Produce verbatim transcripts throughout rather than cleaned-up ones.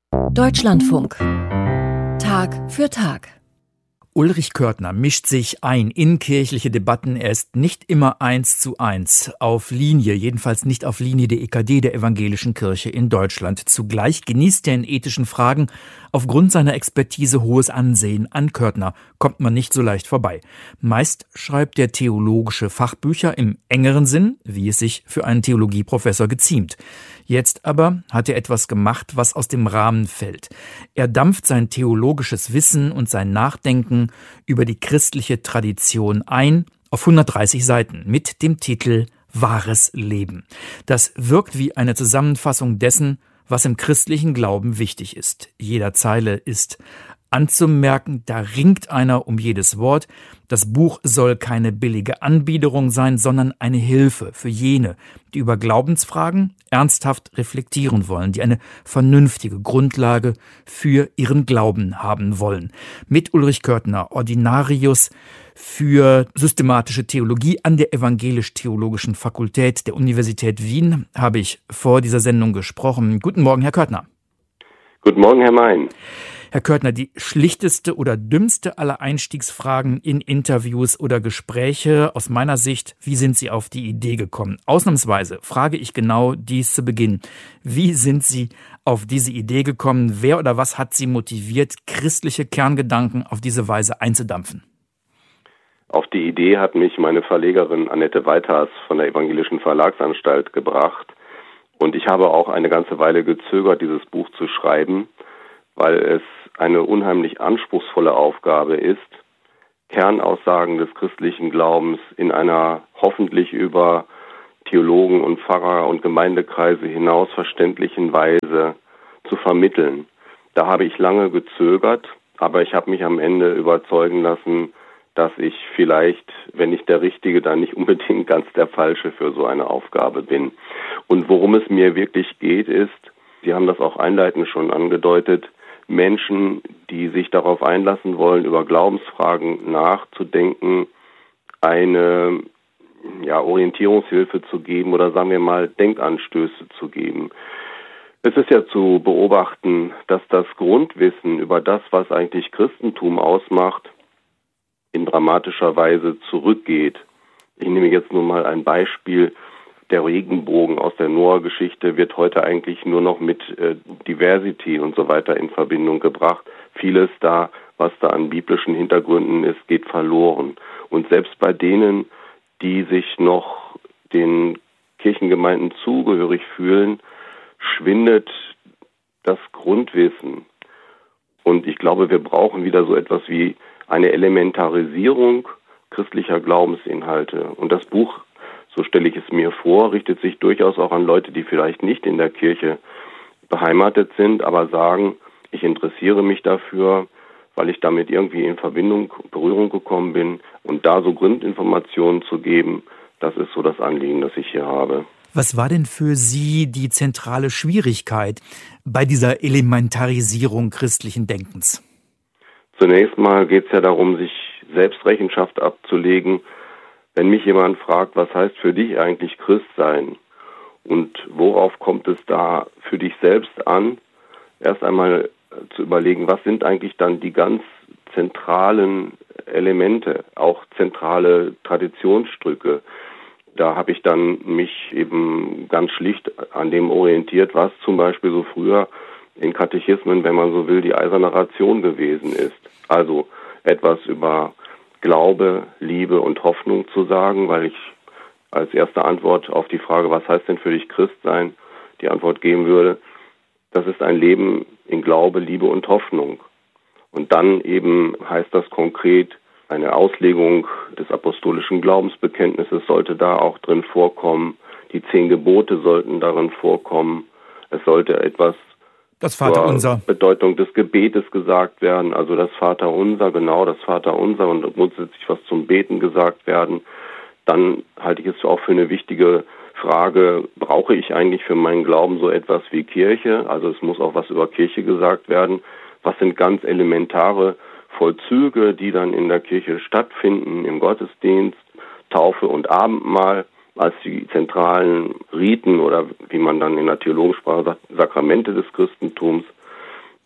Deutschlandfunk. Tag für Tag. Ulrich Körtner mischt sich ein in kirchliche Debatten. Er ist nicht immer eins zu eins auf Linie, jedenfalls nicht auf Linie der E K D, der Evangelischen Kirche in Deutschland. Zugleich genießt er in ethischen Fragen aufgrund seiner Expertise hohes Ansehen. An Körtner kommt man nicht so leicht vorbei. Meist schreibt er theologische Fachbücher im engeren Sinn, wie es sich für einen Theologieprofessor geziemt. Jetzt aber hat er etwas gemacht, was aus dem Rahmen fällt. Er dampft sein theologisches Wissen und sein Nachdenken über die christliche Tradition ein auf hundertdreißig Seiten mit dem Titel Wahres Leben. Das wirkt wie eine Zusammenfassung dessen, was im christlichen Glauben wichtig ist. Jeder Zeile ist anzumerken, da ringt einer um jedes Wort. Das Buch soll keine billige Anbiederung sein, sondern eine Hilfe für jene, die über Glaubensfragen ernsthaft reflektieren wollen, die eine vernünftige Grundlage für ihren Glauben haben wollen. Mit Ulrich Körtner, Ordinarius für systematische Theologie an der Evangelisch-Theologischen Fakultät der Universität Wien, habe ich vor dieser Sendung gesprochen. Guten Morgen, Herr Körtner. Guten Morgen, Herr Mein. Herr Körtner, die schlichteste oder dümmste aller Einstiegsfragen in Interviews oder Gespräche aus meiner Sicht: Wie sind Sie auf die Idee gekommen? Ausnahmsweise frage ich genau dies zu Beginn. Wie sind Sie auf diese Idee gekommen? Wer oder was hat Sie motiviert, christliche Kerngedanken auf diese Weise einzudampfen? Auf die Idee hat mich meine Verlegerin Annette Weithas von der Evangelischen Verlagsanstalt gebracht. Und ich habe auch eine ganze Weile gezögert, dieses Buch zu schreiben, weil es eine unheimlich anspruchsvolle Aufgabe ist, Kernaussagen des christlichen Glaubens in einer hoffentlich über Theologen und Pfarrer und Gemeindekreise hinaus verständlichen Weise zu vermitteln. Da habe ich lange gezögert, aber ich habe mich am Ende überzeugen lassen, dass ich vielleicht, wenn nicht der Richtige, dann nicht unbedingt ganz der Falsche für so eine Aufgabe bin. Und worum es mir wirklich geht, ist, Sie haben das auch einleitend schon angedeutet, Menschen, die sich darauf einlassen wollen, über Glaubensfragen nachzudenken, eine ja, Orientierungshilfe zu geben oder sagen wir mal Denkanstöße zu geben. Es ist ja zu beobachten, dass das Grundwissen über das, was eigentlich Christentum ausmacht, in dramatischer Weise zurückgeht. Ich nehme jetzt nur mal ein Beispiel. Der Regenbogen aus der Noah-Geschichte wird heute eigentlich nur noch mit äh, Diversity und so weiter in Verbindung gebracht. Vieles da, was da an biblischen Hintergründen ist, geht verloren. Und selbst bei denen, die sich noch den Kirchengemeinden zugehörig fühlen, schwindet das Grundwissen. Und ich glaube, wir brauchen wieder so etwas wie eine Elementarisierung christlicher Glaubensinhalte. Und das Buch, so stelle ich es mir vor, richtet sich durchaus auch an Leute, die vielleicht nicht in der Kirche beheimatet sind, aber sagen, ich interessiere mich dafür, weil ich damit irgendwie in Verbindung, Berührung gekommen bin. Und da so Grundinformationen zu geben, das ist so das Anliegen, das ich hier habe. Was war denn für Sie die zentrale Schwierigkeit bei dieser Elementarisierung christlichen Denkens? Zunächst mal geht es ja darum, sich selbst Rechenschaft abzulegen. Wenn mich jemand fragt, was heißt für dich eigentlich Christ sein und worauf kommt es da für dich selbst an, erst einmal zu überlegen, was sind eigentlich dann die ganz zentralen Elemente, auch zentrale Traditionsstücke. Da habe ich dann mich eben ganz schlicht an dem orientiert, was zum Beispiel so früher in Katechismen, wenn man so will, die eiserne Ration gewesen ist. Also etwas über Glaube, Liebe und Hoffnung zu sagen, weil ich als erste Antwort auf die Frage, was heißt denn für dich Christ sein, die Antwort geben würde, das ist ein Leben in Glaube, Liebe und Hoffnung. Und dann eben heißt das konkret, eine Auslegung des apostolischen Glaubensbekenntnisses sollte da auch drin vorkommen, die zehn Gebote sollten darin vorkommen, es sollte etwas Das Vaterunser. Bedeutung des Gebetes gesagt werden, also das Vaterunser, genau das Vaterunser und grundsätzlich was zum Beten gesagt werden. Dann halte ich es auch für eine wichtige Frage, brauche ich eigentlich für meinen Glauben so etwas wie Kirche? Also es muss auch was über Kirche gesagt werden. Was sind ganz elementare Vollzüge, die dann in der Kirche stattfinden, im Gottesdienst, Taufe und Abendmahl als die zentralen Riten oder wie man dann in der Theologensprache sagt, Sakramente des Christentums.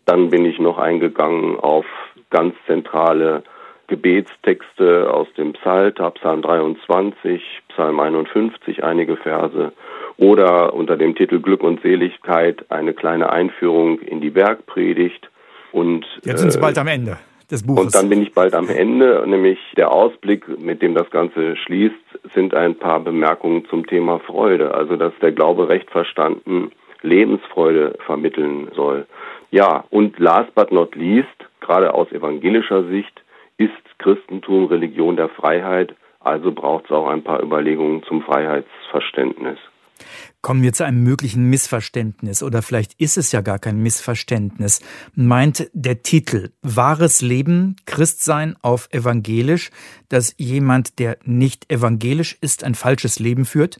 Dann bin ich noch eingegangen auf ganz zentrale Gebetstexte aus dem Psalter, Psalm dreiundzwanzig, Psalm einundfünfzig, einige Verse, oder unter dem Titel Glück und Seligkeit eine kleine Einführung in die Bergpredigt. Und jetzt sind Sie bald am Ende des Buches. Und dann bin ich bald am Ende, nämlich der Ausblick, mit dem das Ganze schließt, sind ein paar Bemerkungen zum Thema Freude, also dass der Glaube recht verstanden Lebensfreude vermitteln soll. Ja, und last but not least, gerade aus evangelischer Sicht, ist Christentum Religion der Freiheit, also braucht es auch ein paar Überlegungen zum Freiheitsverständnis. Kommen wir zu einem möglichen Missverständnis, oder vielleicht ist es ja gar kein Missverständnis. Meint der Titel Wahres Leben, Christsein auf evangelisch, dass jemand, der nicht evangelisch ist, ein falsches Leben führt?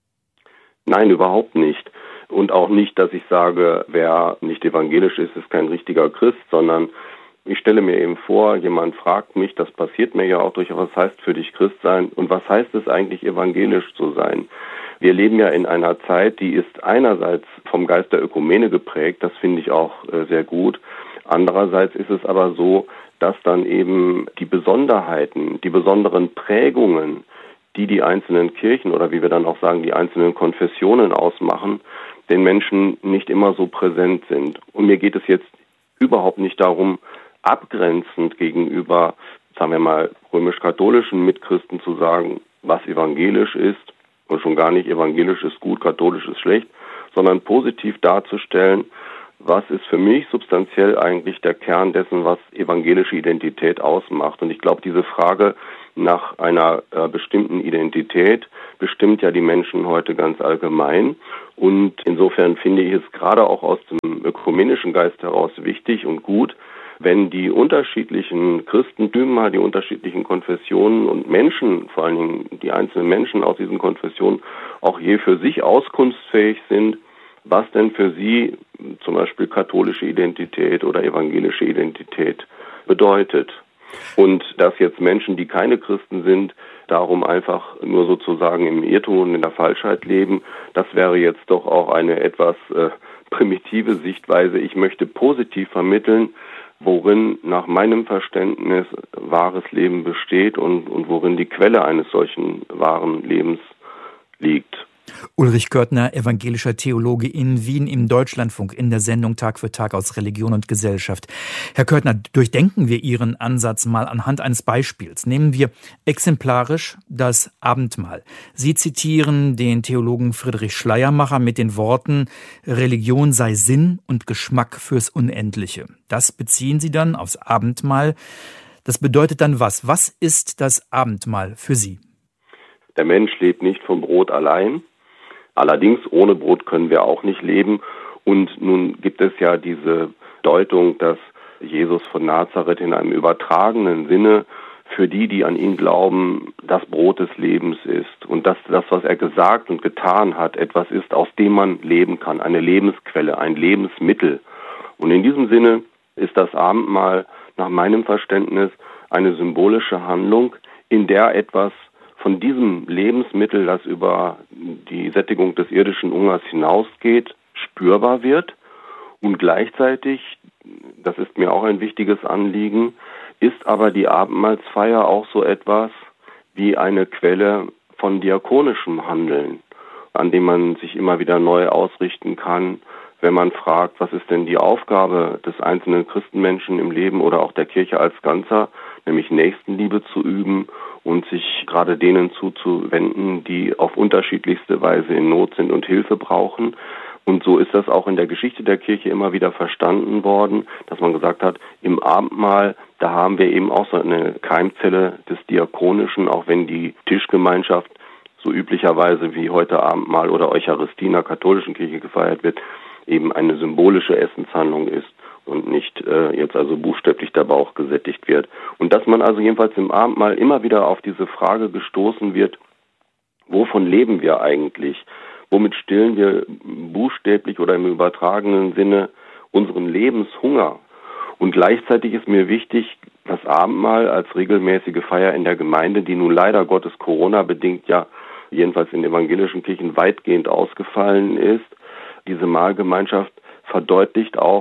Nein, überhaupt nicht. Und auch nicht, dass ich sage, wer nicht evangelisch ist, ist kein richtiger Christ, sondern ich stelle mir eben vor, jemand fragt mich, das passiert mir ja auch durchaus, was heißt für dich Christ sein und was heißt es eigentlich, evangelisch zu sein? Wir leben ja in einer Zeit, die ist einerseits vom Geist der Ökumene geprägt, das finde ich auch äh, sehr gut. Andererseits ist es aber so, dass dann eben die Besonderheiten, die besonderen Prägungen, die die einzelnen Kirchen oder wie wir dann auch sagen, die einzelnen Konfessionen ausmachen, den Menschen nicht immer so präsent sind. Und mir geht es jetzt überhaupt nicht darum, abgrenzend gegenüber, sagen wir mal, römisch-katholischen Mitchristen zu sagen, was evangelisch ist und schon gar nicht evangelisch ist gut, katholisch ist schlecht, sondern positiv darzustellen, was ist für mich substanziell eigentlich der Kern dessen, was evangelische Identität ausmacht. Und ich glaube, diese Frage nach einer äh, bestimmten Identität bestimmt ja die Menschen heute ganz allgemein. Und insofern finde ich es gerade auch aus dem ökumenischen Geist heraus wichtig und gut, wenn die unterschiedlichen Christentümer, die unterschiedlichen Konfessionen und Menschen, vor allen Dingen die einzelnen Menschen aus diesen Konfessionen, auch je für sich auskunftsfähig sind, was denn für sie zum Beispiel katholische Identität oder evangelische Identität bedeutet. Und dass jetzt Menschen, die keine Christen sind, darum einfach nur sozusagen im Irrtum und in der Falschheit leben, das wäre jetzt doch auch eine etwas äh, primitive Sichtweise. Ich möchte positiv vermitteln, worin nach meinem Verständnis wahres Leben besteht und, und worin die Quelle eines solchen wahren Lebens liegt. Ulrich Körtner, evangelischer Theologe in Wien im Deutschlandfunk in der Sendung Tag für Tag aus Religion und Gesellschaft. Herr Körtner, durchdenken wir Ihren Ansatz mal anhand eines Beispiels. Nehmen wir exemplarisch das Abendmahl. Sie zitieren den Theologen Friedrich Schleiermacher mit den Worten, Religion sei Sinn und Geschmack fürs Unendliche. Das beziehen Sie dann aufs Abendmahl. Das bedeutet dann was? Was ist das Abendmahl für Sie? Der Mensch lebt nicht vom Brot allein. Allerdings, ohne Brot können wir auch nicht leben. Und nun gibt es ja diese Deutung, dass Jesus von Nazareth in einem übertragenen Sinne für die, die an ihn glauben, das Brot des Lebens ist. Und dass das, was er gesagt und getan hat, etwas ist, aus dem man leben kann. Eine Lebensquelle, ein Lebensmittel. Und in diesem Sinne ist das Abendmahl nach meinem Verständnis eine symbolische Handlung, in der etwas von diesem Lebensmittel, das über die Sättigung des irdischen Hungers hinausgeht, spürbar wird. Und gleichzeitig, das ist mir auch ein wichtiges Anliegen, ist aber die Abendmahlsfeier auch so etwas wie eine Quelle von diakonischem Handeln, an dem man sich immer wieder neu ausrichten kann, wenn man fragt, was ist denn die Aufgabe des einzelnen Christenmenschen im Leben oder auch der Kirche als Ganzer, nämlich Nächstenliebe zu üben und sich gerade denen zuzuwenden, die auf unterschiedlichste Weise in Not sind und Hilfe brauchen. Und so ist das auch in der Geschichte der Kirche immer wieder verstanden worden, dass man gesagt hat, im Abendmahl, da haben wir eben auch so eine Keimzelle des Diakonischen, auch wenn die Tischgemeinschaft so üblicherweise wie heute Abendmahl oder Eucharistie in der katholischen Kirche gefeiert wird, eben eine symbolische Essenshandlung ist und nicht äh, jetzt also buchstäblich der Bauch gesättigt wird. Und dass man also jedenfalls im Abendmahl immer wieder auf diese Frage gestoßen wird, wovon leben wir eigentlich? Womit stillen wir buchstäblich oder im übertragenen Sinne unseren Lebenshunger? Und gleichzeitig ist mir wichtig, das Abendmahl als regelmäßige Feier in der Gemeinde, die nun leider Gottes Corona-bedingt ja jedenfalls in evangelischen Kirchen weitgehend ausgefallen ist, diese Mahlgemeinschaft verdeutlicht auch,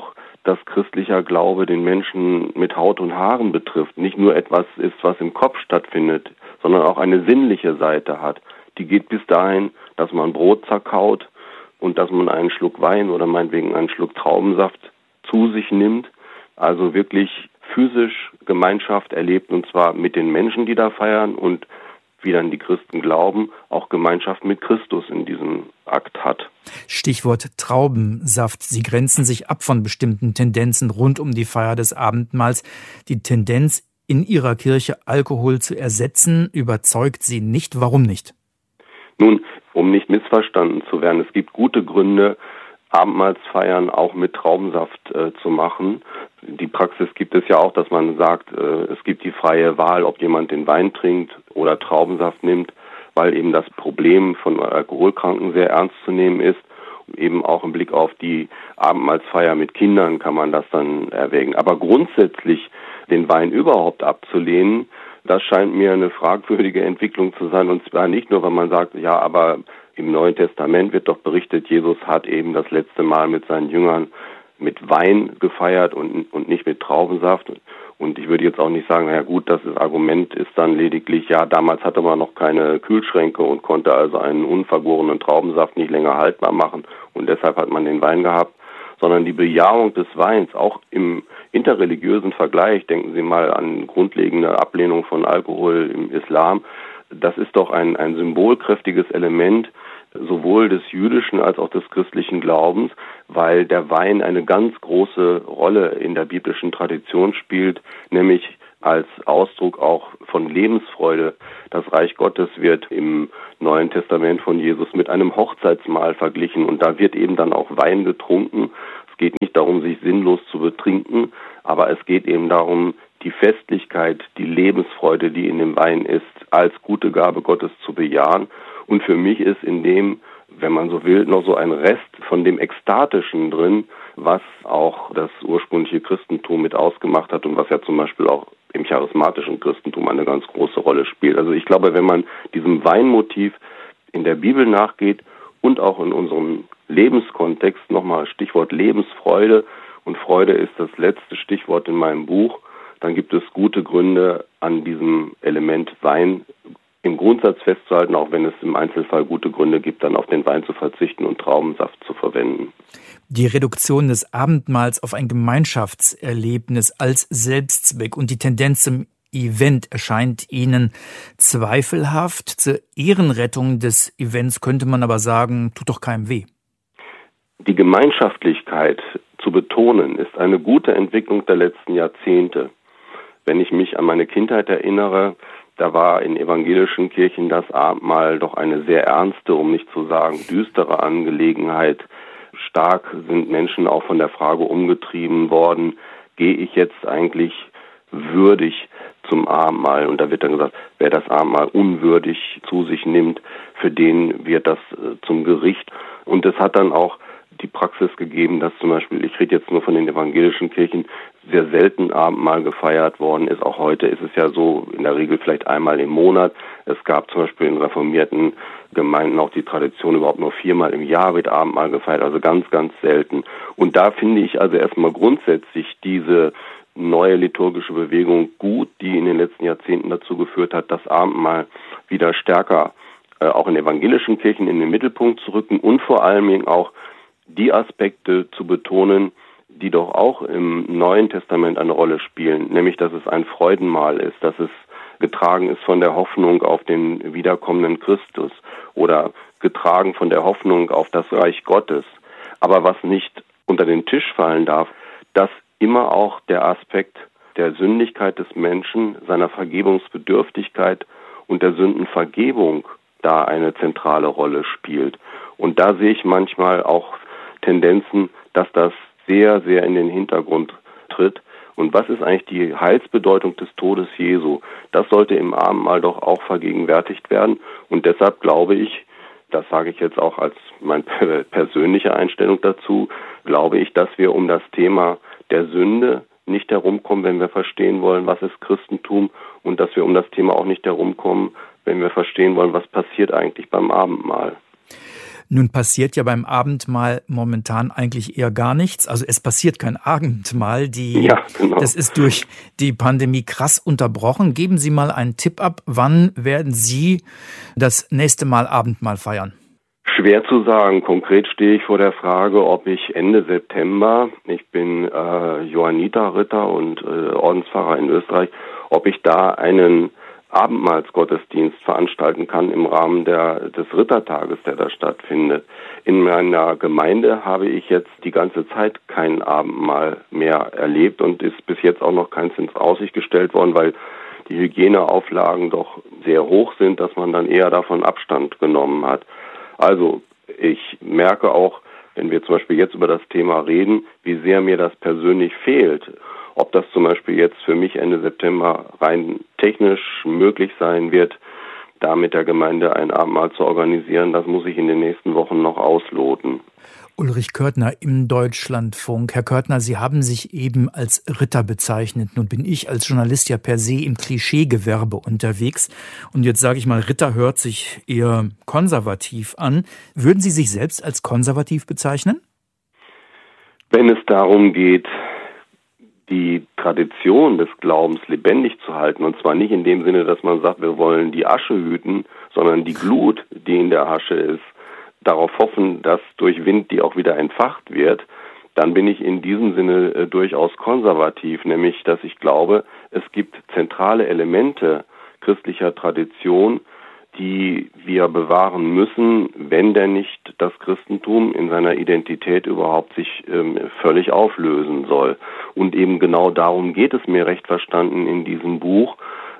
dass christlicher Glaube den Menschen mit Haut und Haaren betrifft, nicht nur etwas ist, was im Kopf stattfindet, sondern auch eine sinnliche Seite hat. Die geht bis dahin, dass man Brot zerkaut und dass man einen Schluck Wein oder meinetwegen einen Schluck Traubensaft zu sich nimmt, also wirklich physisch Gemeinschaft erlebt, und zwar mit den Menschen, die da feiern, und wie dann die Christen glauben, auch Gemeinschaft mit Christus in diesem Akt hat. Stichwort Traubensaft. Sie grenzen sich ab von bestimmten Tendenzen rund um die Feier des Abendmahls. Die Tendenz, in Ihrer Kirche Alkohol zu ersetzen, überzeugt Sie nicht. Warum nicht? Nun, um nicht missverstanden zu werden, es gibt gute Gründe, Abendmahlsfeiern auch mit Traubensaft äh, zu machen. Die Praxis gibt es ja auch, dass man sagt, äh, es gibt die freie Wahl, ob jemand den Wein trinkt oder Traubensaft nimmt, weil eben das Problem von Alkoholkranken sehr ernst zu nehmen ist. Eben auch im Blick auf die Abendmahlsfeier mit Kindern kann man das dann erwägen. Aber grundsätzlich den Wein überhaupt abzulehnen, das scheint mir eine fragwürdige Entwicklung zu sein. Und zwar nicht nur, weil man sagt, ja, aber im Neuen Testament wird doch berichtet, Jesus hat eben das letzte Mal mit seinen Jüngern mit Wein gefeiert und, und nicht mit Traubensaft. Und ich würde jetzt auch nicht sagen, naja gut, das Argument ist dann lediglich, ja, damals hatte man noch keine Kühlschränke und konnte also einen unvergorenen Traubensaft nicht länger haltbar machen und deshalb hat man den Wein gehabt, sondern die Bejahung des Weins, auch im interreligiösen Vergleich, denken Sie mal an grundlegende Ablehnung von Alkohol im Islam, das ist doch ein, ein symbolkräftiges Element, sowohl des jüdischen als auch des christlichen Glaubens, weil der Wein eine ganz große Rolle in der biblischen Tradition spielt, nämlich als Ausdruck auch von Lebensfreude. Das Reich Gottes wird im Neuen Testament von Jesus mit einem Hochzeitsmahl verglichen und da wird eben dann auch Wein getrunken. Es geht nicht darum, sich sinnlos zu betrinken, aber es geht eben darum, die Festlichkeit, die Lebensfreude, die in dem Wein ist, als gute Gabe Gottes zu bejahen. Und für mich ist in dem, wenn man so will, noch so ein Rest von dem Ekstatischen drin, was auch das ursprüngliche Christentum mit ausgemacht hat und was ja zum Beispiel auch im charismatischen Christentum eine ganz große Rolle spielt. Also ich glaube, wenn man diesem Weinmotiv in der Bibel nachgeht und auch in unserem Lebenskontext, nochmal Stichwort Lebensfreude, und Freude ist das letzte Stichwort in meinem Buch, dann gibt es gute Gründe, an diesem Element Wein im Grundsatz festzuhalten, auch wenn es im Einzelfall gute Gründe gibt, dann auf den Wein zu verzichten und Traubensaft zu verwenden. Die Reduktion des Abendmahls auf ein Gemeinschaftserlebnis als Selbstzweck und die Tendenz zum Event erscheint Ihnen zweifelhaft. Zur Ehrenrettung des Events könnte man aber sagen, tut doch keinem weh. Die Gemeinschaftlichkeit zu betonen, ist eine gute Entwicklung der letzten Jahrzehnte. Wenn ich mich an meine Kindheit erinnere, da war in evangelischen Kirchen das Abendmahl doch eine sehr ernste, um nicht zu sagen düstere Angelegenheit. Stark sind Menschen auch von der Frage umgetrieben worden, gehe ich jetzt eigentlich würdig zum Abendmahl? Und da wird dann gesagt, wer das Abendmahl unwürdig zu sich nimmt, für den wird das zum Gericht. Und es hat dann auch die Praxis gegeben, dass zum Beispiel, ich rede jetzt nur von den evangelischen Kirchen, sehr selten Abendmahl gefeiert worden ist. Auch heute ist es ja so, in der Regel vielleicht einmal im Monat. Es gab zum Beispiel in reformierten Gemeinden auch die Tradition, überhaupt nur viermal im Jahr wird Abendmahl gefeiert, also ganz, ganz selten. Und da finde ich also erstmal grundsätzlich diese neue liturgische Bewegung gut, die in den letzten Jahrzehnten dazu geführt hat, das Abendmahl wieder stärker äh, auch in evangelischen Kirchen in den Mittelpunkt zu rücken und vor allem eben auch die Aspekte zu betonen, die doch auch im Neuen Testament eine Rolle spielen, nämlich dass es ein Freudenmahl ist, dass es getragen ist von der Hoffnung auf den wiederkommenden Christus oder getragen von der Hoffnung auf das Reich Gottes. Aber was nicht unter den Tisch fallen darf, dass immer auch der Aspekt der Sündigkeit des Menschen, seiner Vergebungsbedürftigkeit und der Sündenvergebung da eine zentrale Rolle spielt. Und da sehe ich manchmal auch Tendenzen, dass das sehr, sehr in den Hintergrund tritt. Und was ist eigentlich die Heilsbedeutung des Todes Jesu? Das sollte im Abendmahl doch auch vergegenwärtigt werden. Und deshalb glaube ich, das sage ich jetzt auch als meine persönliche Einstellung dazu, glaube ich, dass wir um das Thema der Sünde nicht herumkommen, wenn wir verstehen wollen, was ist Christentum, und dass wir um das Thema auch nicht herumkommen, wenn wir verstehen wollen, was passiert eigentlich beim Abendmahl. Nun passiert ja beim Abendmahl momentan eigentlich eher gar nichts. Also es passiert kein Abendmahl. Die, ja, genau. Das ist durch die Pandemie krass unterbrochen. Geben Sie mal einen Tipp ab. Wann werden Sie das nächste Mal Abendmahl feiern? Schwer zu sagen. Konkret stehe ich vor der Frage, ob ich Ende September, ich bin äh, Johanniterritter und äh, Ordenspfarrer in Österreich, ob ich da einen Abendmahlsgottesdienst veranstalten kann im Rahmen der, des Rittertages, der da stattfindet. In meiner Gemeinde habe ich jetzt die ganze Zeit kein Abendmahl mehr erlebt und ist bis jetzt auch noch keins ins Aussicht gestellt worden, weil die Hygieneauflagen doch sehr hoch sind, dass man dann eher davon Abstand genommen hat. Also ich merke auch, wenn wir zum Beispiel jetzt über das Thema reden, wie sehr mir das persönlich fehlt. Ob das zum Beispiel jetzt für mich Ende September rein technisch möglich sein wird, da mit der Gemeinde ein Abendmahl zu organisieren, das muss ich in den nächsten Wochen noch ausloten. Ulrich Körtner im Deutschlandfunk. Herr Körtner, Sie haben sich eben als Ritter bezeichnet. Nun bin ich als Journalist ja per se im Klischeegewerbe unterwegs. Und jetzt sage ich mal, Ritter hört sich eher konservativ an. Würden Sie sich selbst als konservativ bezeichnen? Wenn es darum geht, die Tradition des Glaubens lebendig zu halten, und zwar nicht in dem Sinne, dass man sagt, wir wollen die Asche hüten, sondern die Glut, die in der Asche ist, darauf hoffen, dass durch Wind die auch wieder entfacht wird, dann bin ich in diesem Sinne äh, durchaus konservativ, nämlich dass ich glaube, es gibt zentrale Elemente christlicher Tradition, die wir bewahren müssen, wenn denn nicht das Christentum in seiner Identität überhaupt sich ähm, völlig auflösen soll. Und eben genau darum geht es mir recht verstanden in diesem Buch,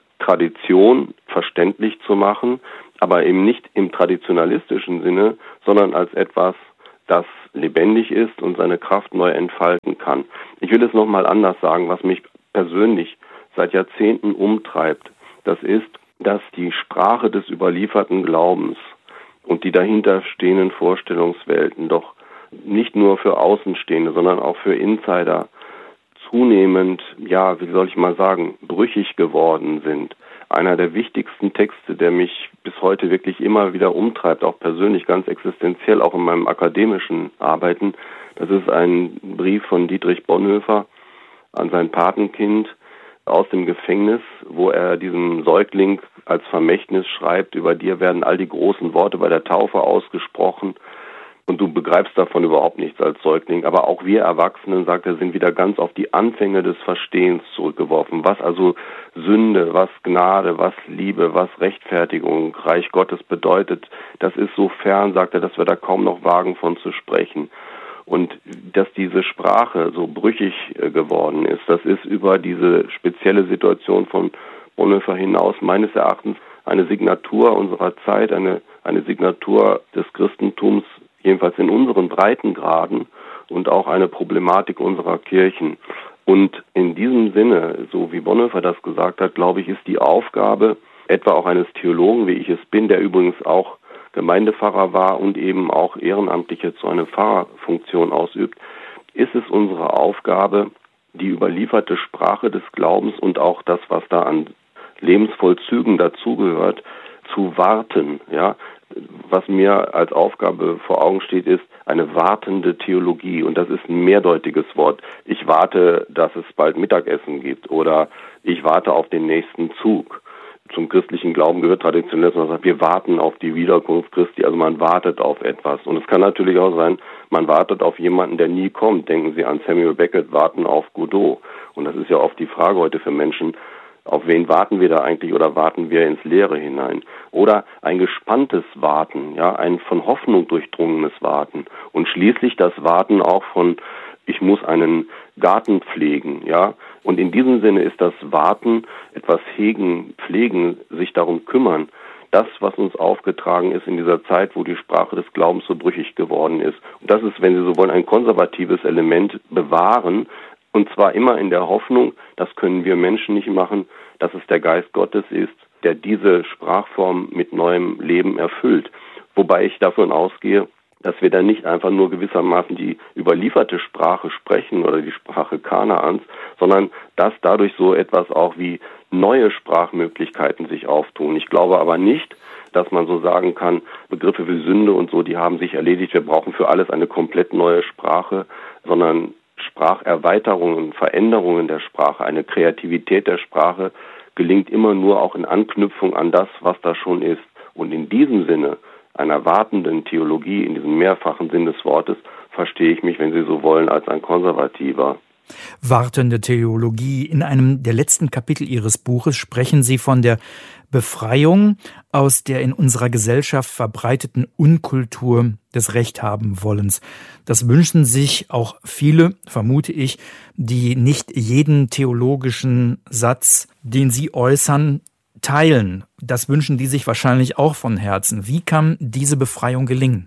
Tradition verständlich zu machen, aber eben nicht im traditionalistischen Sinne, sondern als etwas, das lebendig ist und seine Kraft neu entfalten kann. Ich will es nochmal anders sagen, was mich persönlich seit Jahrzehnten umtreibt. Das ist, dass die Sprache des überlieferten Glaubens und die dahinter stehenden Vorstellungswelten doch nicht nur für Außenstehende, sondern auch für Insider zunehmend, ja, wie soll ich mal sagen, brüchig geworden sind. Einer der wichtigsten Texte, der mich bis heute wirklich immer wieder umtreibt, auch persönlich ganz existenziell, auch in meinem akademischen Arbeiten, das ist ein Brief von Dietrich Bonhoeffer an sein Patenkind aus dem Gefängnis, wo er diesem Säugling als Vermächtnis schreibt, über dir werden all die großen Worte bei der Taufe ausgesprochen. Und du begreifst davon überhaupt nichts als Säugling. Aber auch wir Erwachsenen, sagt er, sind wieder ganz auf die Anfänge des Verstehens zurückgeworfen. Was also Sünde, was Gnade, was Liebe, was Rechtfertigung, Reich Gottes bedeutet, das ist so fern, sagt er, dass wir da kaum noch wagen von zu sprechen. Und dass diese Sprache so brüchig geworden ist, das ist über diese spezielle Situation von Bonhoeffer hinaus meines Erachtens eine Signatur unserer Zeit, eine, eine Signatur des Christentums, jedenfalls in unseren Breitengraden und auch eine Problematik unserer Kirchen. Und in diesem Sinne, so wie Bonhoeffer das gesagt hat, glaube ich, ist die Aufgabe etwa auch eines Theologen, wie ich es bin, der übrigens auch Gemeindepfarrer war und eben auch Ehrenamtliche zu einer Pfarrerfunktion ausübt, ist es unsere Aufgabe, die überlieferte Sprache des Glaubens und auch das, was da an Lebensvollzügen dazugehört, zu warten, ja. Was mir als Aufgabe vor Augen steht, ist eine wartende Theologie. Und das ist ein mehrdeutiges Wort. Ich warte, dass es bald Mittagessen gibt oder ich warte auf den nächsten Zug. Zum christlichen Glauben gehört traditionell, dass man sagt, wir warten auf die Wiederkunft Christi. Also man wartet auf etwas. Und es kann natürlich auch sein, man wartet auf jemanden, der nie kommt. Denken Sie an Samuel Beckett, warten auf Godot. Und das ist ja oft die Frage heute für Menschen, auf wen warten wir da eigentlich oder warten wir ins Leere hinein? Oder ein gespanntes Warten, ja, ein von Hoffnung durchdrungenes Warten. Und schließlich das Warten auch von, ich muss einen Garten pflegen, ja. Und in diesem Sinne ist das Warten, etwas hegen, pflegen, sich darum kümmern, das, was uns aufgetragen ist in dieser Zeit, wo die Sprache des Glaubens so brüchig geworden ist. Und das ist, wenn Sie so wollen, ein konservatives Element bewahren, und zwar immer in der Hoffnung, das können wir Menschen nicht machen, dass es der Geist Gottes ist, der diese Sprachform mit neuem Leben erfüllt. Wobei ich davon ausgehe, dass wir dann nicht einfach nur gewissermaßen die überlieferte Sprache sprechen oder die Sprache Kanaans, sondern dass dadurch so etwas auch wie neue Sprachmöglichkeiten sich auftun. Ich glaube aber nicht, dass man so sagen kann, Begriffe wie Sünde und so, die haben sich erledigt. Wir brauchen für alles eine komplett neue Sprache, sondern Spracherweiterungen, Veränderungen der Sprache, eine Kreativität der Sprache gelingt immer nur auch in Anknüpfung an das, was da schon ist. Und in diesem Sinne, einer wartenden Theologie, in diesem mehrfachen Sinn des Wortes, verstehe ich mich, wenn Sie so wollen, als ein Konservativer. Wartende Theologie. In einem der letzten Kapitel Ihres Buches sprechen Sie von der Befreiung aus der in unserer Gesellschaft verbreiteten Unkultur des Rechthabenwollens. Das wünschen sich auch viele, vermute ich, die nicht jeden theologischen Satz, den Sie äußern, teilen. Das wünschen die sich wahrscheinlich auch von Herzen. Wie kann diese Befreiung gelingen?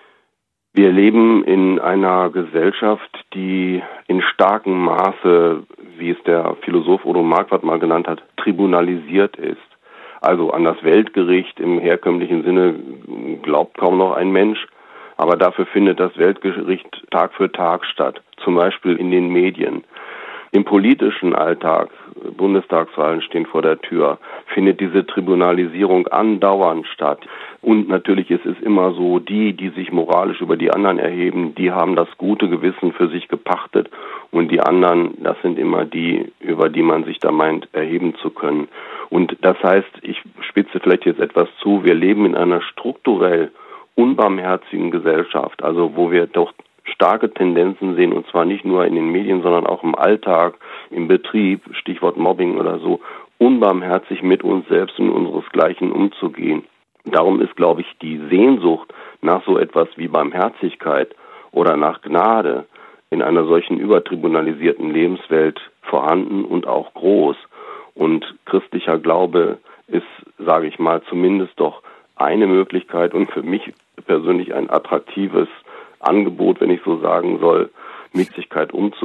Wir leben in einer Gesellschaft, die in starkem Maße, wie es der Philosoph Odo Marquardt mal genannt hat, tribunalisiert ist. Also an das Weltgericht im herkömmlichen Sinne glaubt kaum noch ein Mensch, aber dafür findet das Weltgericht Tag für Tag statt, zum Beispiel in den Medien. Im politischen Alltag, Bundestagswahlen stehen vor der Tür, findet diese Tribunalisierung andauernd statt. Und natürlich ist es immer so, die, die sich moralisch über die anderen erheben, die haben das gute Gewissen für sich gepachtet und die anderen, das sind immer die, über die man sich da meint, erheben zu können. Und das heißt, ich spitze vielleicht jetzt etwas zu, wir leben in einer strukturell unbarmherzigen Gesellschaft, also wo wir doch starke Tendenzen sehen, und zwar nicht nur in den Medien, sondern auch im Alltag, im Betrieb, Stichwort Mobbing oder so, unbarmherzig mit uns selbst und unseresgleichen umzugehen. Darum ist, glaube ich, die Sehnsucht nach so etwas wie Barmherzigkeit oder nach Gnade in einer solchen übertribunalisierten Lebenswelt vorhanden und auch groß. Und christlicher Glaube ist, sage ich mal, zumindest doch eine Möglichkeit und für mich persönlich ein attraktives Angebot, wenn ich so sagen soll, mit Barmherzigkeit umzugehen.